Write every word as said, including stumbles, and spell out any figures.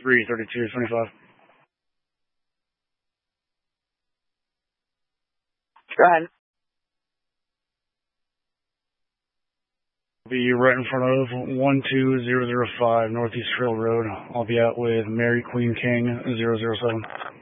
three thirty-two twenty-five. Go ahead. Be right in front of one two zero zero five Northeast Trail Road. I'll be out with Mary Queen King zero zero seven.